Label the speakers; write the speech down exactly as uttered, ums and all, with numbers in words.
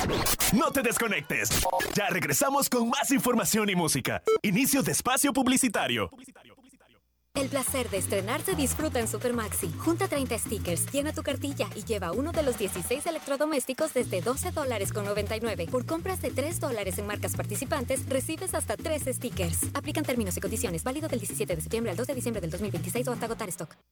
Speaker 1: No te desconectes. Ya regresamos con más información y música. Inicio de espacio publicitario.
Speaker 2: El placer de estrenar se disfruta en Supermaxi. Junta treinta stickers, llena tu cartilla y lleva uno de los dieciséis electrodomésticos desde doce dólares con noventa y nueve. Por compras de tres dólares en marcas participantes, recibes hasta tres stickers. Aplican términos y condiciones. Válido del diecisiete de septiembre al dos de diciembre del dos mil veintiséis o hasta agotar stock.